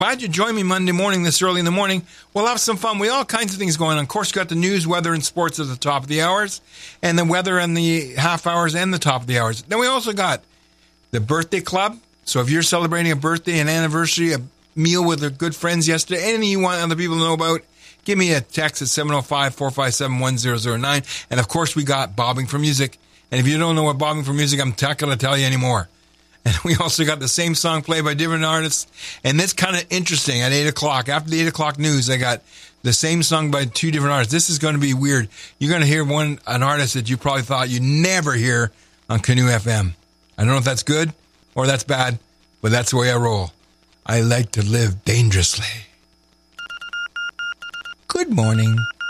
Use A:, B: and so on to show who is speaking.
A: Glad you joined me Monday morning, this early in the morning. We'll have some fun. We have all kinds of things going on. Of course, you got the news, weather, and sports at the top of the hours, and the weather and the half hours and the top of the hours. Then we also got the birthday club. So if you're celebrating a birthday, an anniversary, a meal with your good friends yesterday, anything you want other people to know about, give me a text at 705-457-1009. And, of course, we got Bobbing for Music. And if you don't know what Bobbing for Music, I'm not going to tell you anymore. And we also got the same song played by different artists. And that's kind of interesting at 8 o'clock. After the 8 o'clock news, I got the same song by two different artists. This is going to be weird. You're going to hear an artist that you probably thought you'd never hear on Canoe FM. I don't know if that's good or that's bad, but that's the way I roll. I like to live dangerously. Good morning.